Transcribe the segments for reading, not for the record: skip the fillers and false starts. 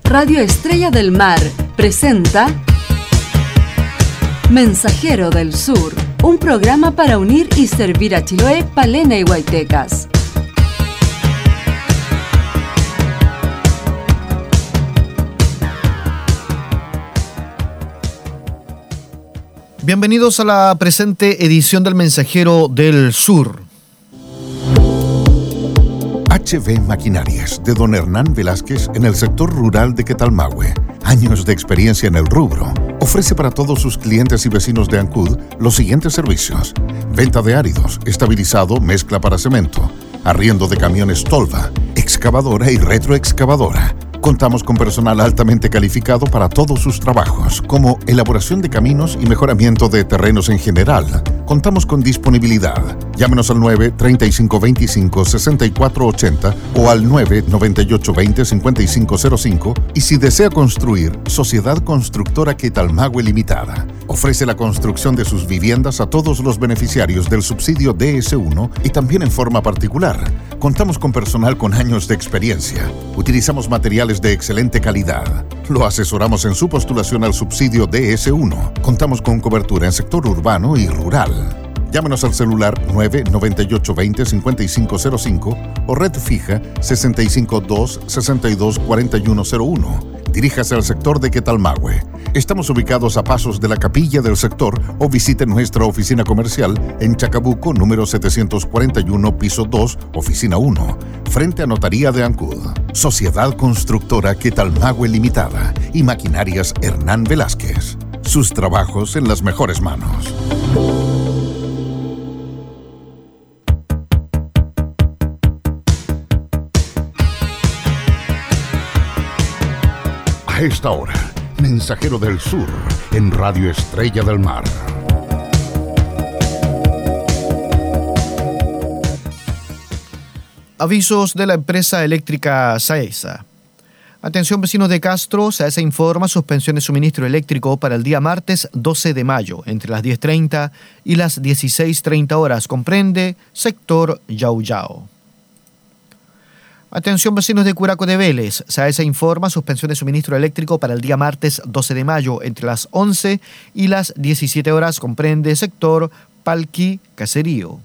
Radio Estrella del Mar presenta Mensajero del Sur, un programa para unir y servir a Chiloé, Palena y Huaytecas. Bienvenidos a la presente edición del Mensajero del Sur. HB Maquinarias, de don Hernán Velázquez, en el sector rural de Quetalmahue. Años de experiencia en el rubro. Ofrece para todos sus clientes y vecinos de Ancud los siguientes servicios: venta de áridos, estabilizado, mezcla para cemento, arriendo de camiones tolva, excavadora y retroexcavadora. Contamos con personal altamente calificado para todos sus trabajos, como elaboración de caminos y mejoramiento de terrenos en general. Contamos con disponibilidad. Llámenos al 9-3525-6480 o al 9-9820-5505 y si desea construir, Sociedad Constructora Quetalmahue Limitada. Ofrece la construcción de sus viviendas a todos los beneficiarios del subsidio DS1 y también en forma particular. Contamos con personal con años de experiencia. Utilizamos materiales de excelente calidad. Lo asesoramos en su postulación al subsidio DS1. Contamos con cobertura en sector urbano y rural. Llámenos al celular 9-9820-5505 o red fija 652-624101. Diríjase al sector de Quetalmahue. Estamos ubicados a pasos de la capilla del sector o visite nuestra oficina comercial en Chacabuco, número 741, piso 2, oficina 1, frente a Notaría de Ancud. Sociedad Constructora Quetalmahue Limitada y Maquinarias Hernán Velázquez. Sus trabajos en las mejores manos. A esta hora, Mensajero del Sur, en Radio Estrella del Mar. Avisos de la empresa eléctrica SAESA. Atención vecinos de Castro, SAESA informa suspensión de suministro eléctrico para el día martes 12 de mayo, entre las 10:30 y las 16:30 horas. Comprende sector Yauyao. Atención vecinos de Curaco de Vélez, SAESA informa suspensión de suministro eléctrico para el día martes 12 de mayo entre las 11 y las 17 horas, comprende sector Palqui Caserío.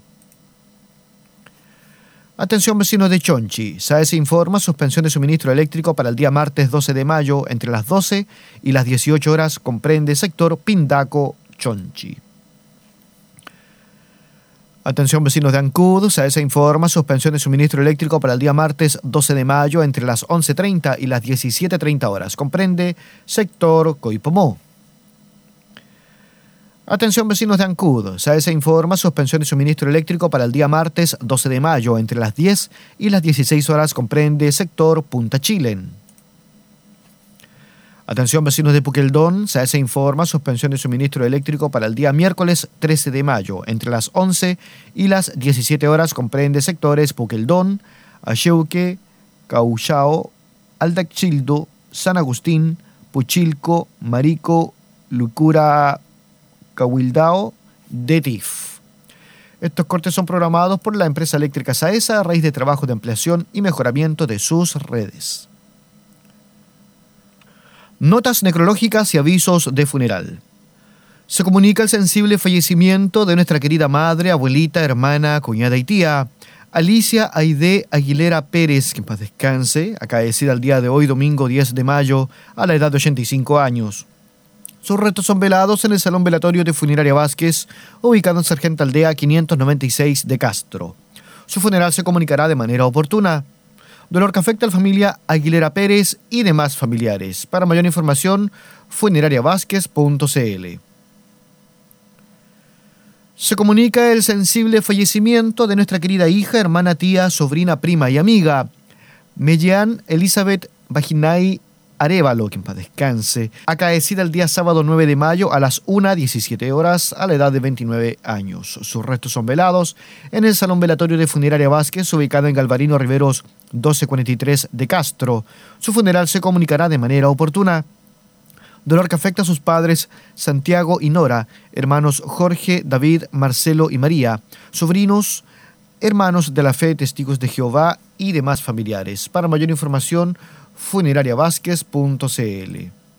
Atención vecinos de Chonchi, SAESA informa suspensión de suministro eléctrico para el día martes 12 de mayo entre las 12 y las 18 horas, comprende sector Pindaco, Chonchi. Atención vecinos de Ancud, SAESA informa suspensión de suministro eléctrico para el día martes 12 de mayo entre las 11:30 y las 17:30 horas. Comprende sector Coipomó. Atención vecinos de Ancud, SAESA informa suspensión de suministro eléctrico para el día martes 12 de mayo entre las 10 y las 16 horas. Comprende sector Punta Chilen. Atención vecinos de Puqueldón, SAESA informa suspensión de suministro eléctrico para el día miércoles 13 de mayo entre las 11 y las 17 horas, comprende sectores Puqueldón, Axeuque, Cauchao, Aldachildo, San Agustín, Puchilco, Marico, Lucura, Cahuildao, Detif. Estos cortes son programados por la empresa eléctrica SAESA a raíz de trabajo de ampliación y mejoramiento de sus redes. Notas necrológicas y avisos de funeral. Se comunica el sensible fallecimiento de nuestra querida madre, abuelita, hermana, cuñada y tía, Alicia Aide Aguilera Pérez, que en paz descanse, acaecida el día de hoy, domingo 10 de mayo, a la edad de 85 años. Sus restos son velados en el Salón Velatorio de Funeraria Vázquez, ubicado en Sargento Aldea 596 de Castro. Su funeral se comunicará de manera oportuna. Dolor que afecta a la familia Aguilera Pérez y demás familiares. Para mayor información, funerariavázquez.cl. Se comunica el sensible fallecimiento de nuestra querida hija, hermana, tía, sobrina, prima y amiga, Mellán Elizabeth Vaginay Arévalo, que en paz descanse, acaecida el día sábado 9 de mayo a las 1:17 horas a la edad de 29 años. Sus restos son velados en el Salón Velatorio de Funeraria Vázquez, ubicado en Galvarino Riveros 1243 de Castro. Su funeral se comunicará de manera oportuna. Dolor que afecta a sus padres Santiago y Nora, hermanos Jorge, David, Marcelo y María, sobrinos, hermanos de la fe, testigos de Jehová y demás familiares. Para mayor información, funerariavásquez.cl.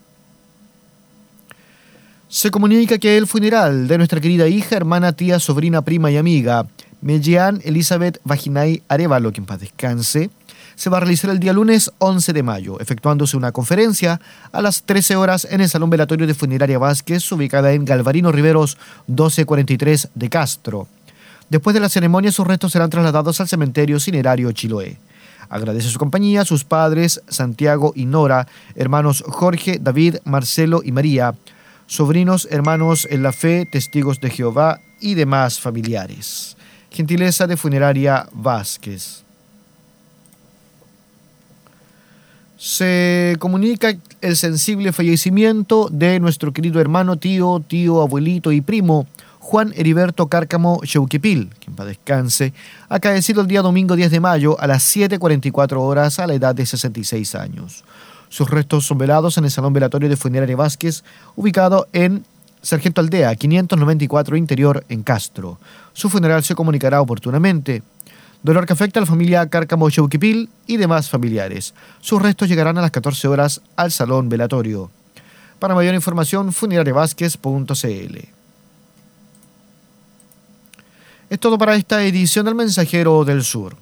Se comunica que el funeral de nuestra querida hija, hermana, tía, sobrina, prima y amiga, Mellán Elizabeth Vaginay Arévalo, que en paz descanse, se va a realizar el día lunes 11 de mayo, efectuándose una conferencia a las 13 horas en el Salón Velatorio de Funeraria Vázquez, ubicada en Galvarino Riveros 1243 de Castro. Después de la ceremonia, sus restos serán trasladados al cementerio cinerario Chiloé. Agradece su compañía a sus padres, Santiago y Nora, hermanos Jorge, David, Marcelo y María, sobrinos, hermanos en la fe, testigos de Jehová y demás familiares. Gentileza de Funeraria Vázquez. Se comunica el sensible fallecimiento de nuestro querido hermano, tío, abuelito y primo, Juan Heriberto Cárcamo Xeuquipil, que en paz descanse, acaecido el día domingo 10 de mayo a las 7:44 horas a la edad de 66 años. Sus restos son velados en el Salón Velatorio de Funeraria Vázquez, ubicado en Sargento Aldea, 594 Interior, en Castro. Su funeral se comunicará oportunamente. Dolor que afecta a la familia Cárcamo Xeuquipil y demás familiares. Sus restos llegarán a las 14 horas al Salón Velatorio. Para mayor información, funerariavásquez.cl. Es todo para esta edición del Mensajero del Sur.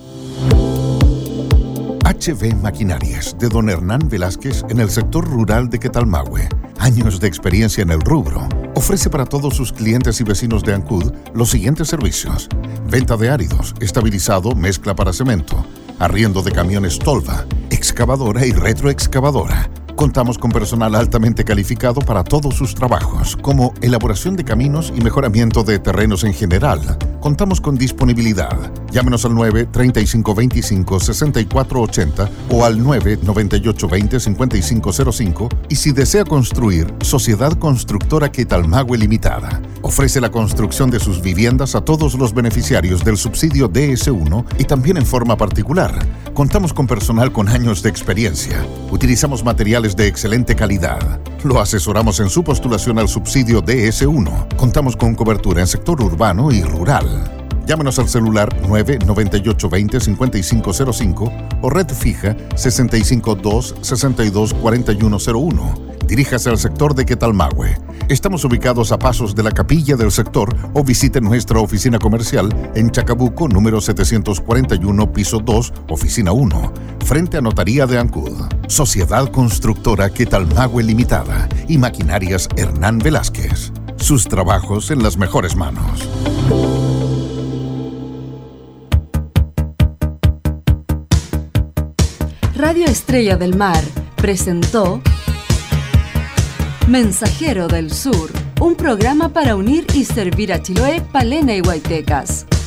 HB Maquinarias, de don Hernán Velásquez, en el sector rural de Quetalmahue. Años de experiencia en el rubro. Ofrece para todos sus clientes y vecinos de Ancud los siguientes servicios: venta de áridos, estabilizado, mezcla para cemento, arriendo de camiones Tolva, excavadora y retroexcavadora. Contamos con personal altamente calificado para todos sus trabajos, como elaboración de caminos y mejoramiento de terrenos en general. Contamos con disponibilidad. Llámenos al 9-3525-6480 o al 9-9820-5505, y si desea construir, Sociedad Constructora Quetalmahue Limitada. Ofrece la construcción de sus viviendas a todos los beneficiarios del subsidio DS1 y también en forma particular. Contamos con personal con años de experiencia. Utilizamos materiales de excelente calidad. Lo asesoramos en su postulación al subsidio DS1. Contamos con cobertura en sector urbano y rural. Llámenos al celular 99820-5505 o red fija 652-624101. Diríjase al sector de Quetalmahue. Estamos ubicados a pasos de la capilla del sector o visite nuestra oficina comercial en Chacabuco, número 741, piso 2, oficina 1, frente a Notaría de Ancud. Sociedad Constructora Quetalmahue Limitada y Maquinarias Hernán Velásquez. Sus trabajos en las mejores manos. Radio Estrella del Mar presentó Mensajero del Sur, un programa para unir y servir a Chiloé, Palena y Huaytecas.